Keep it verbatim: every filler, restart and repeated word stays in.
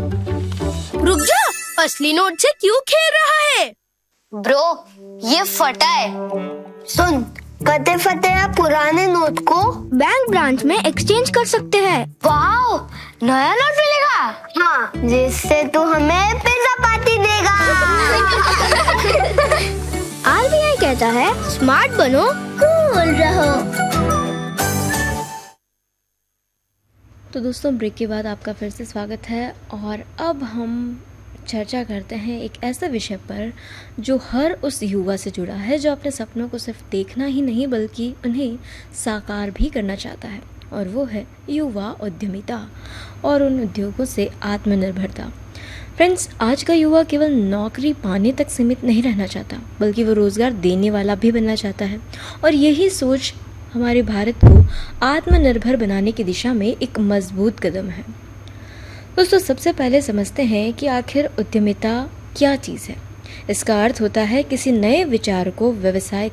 रुक जा, असली नोट से क्यों खेल रहा है? ब्रो, ये फटा है। सुन, कते फटे या पुराने नोट को बैंक ब्रांच में एक्सचेंज कर सकते हैं। वाओ, नया नोट मिलेगा। हाँ, जिससे तू हमें पिज्जा पार्टी देगा। आर बी आई कहता है, स्मार्ट बनो, कूल रहो। तो दोस्तों, ब्रेक के बाद आपका फिर से स्वागत है और अब हम चर्चा करते हैं एक ऐसे विषय पर जो हर उस युवा से जुड़ा है जो अपने सपनों को सिर्फ देखना ही नहीं बल्कि उन्हें साकार भी करना चाहता है, और वो है युवा उद्यमिता और उन उद्योगों से आत्मनिर्भरता। फ्रेंड्स, आज का युवा केवल नौकरी पाने तक सीमित नहीं रहना चाहता बल्कि वो रोज़गार देने वाला भी बनना चाहता है, और यही सोच हमारे भारत को आत्मनिर्भर बनाने की दिशा में एक मजबूत कदम है। दोस्तों, सबसे पहले समझते हैं कि आखिर उद्यमिता क्या चीज़ है। इसका अर्थ होता है किसी नए विचार को व्यवसाय